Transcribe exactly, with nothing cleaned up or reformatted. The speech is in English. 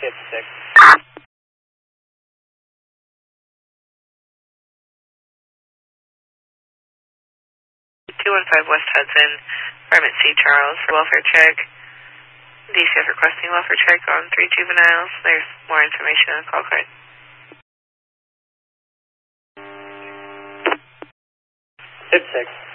IPSC. two one five West Hudson, Apartment C, Charles, for welfare check. D C F requesting welfare check on three juveniles. There's more information on the call card. IPSC.